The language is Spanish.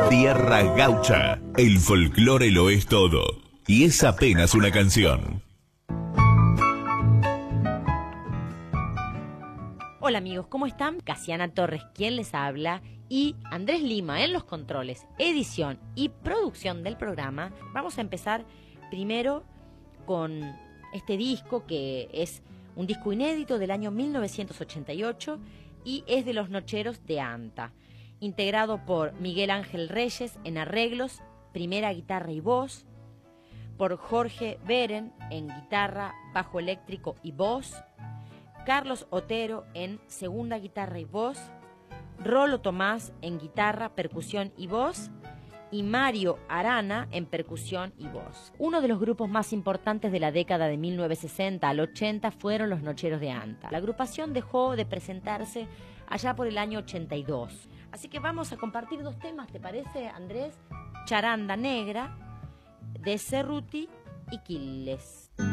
Tierra Gaucha. El folclore lo es todo. Y es apenas una canción. Hola amigos, ¿cómo están? Casiana Torres, quien les habla, y Andrés Lima en los controles, edición y producción del programa. Vamos a empezar primero con este disco, que es un disco inédito del año 1988 y es de Los Nocheros de Anta, integrado por Miguel Ángel Reyes en arreglos, primera guitarra y voz, por Jorge Beren en guitarra, bajo eléctrico y voz, Carlos Otero en segunda guitarra y voz, Rolo Tomás en guitarra, percusión y voz, y Mario Arana en percusión y voz. Uno de los grupos más importantes de la década de 1960 al 80 fueron Los Nocheros de Anta. La agrupación dejó de presentarse allá por el año 82. Así que vamos a compartir dos temas, ¿te parece, Andrés? Charanda Negra, de Cerruti y Quiles.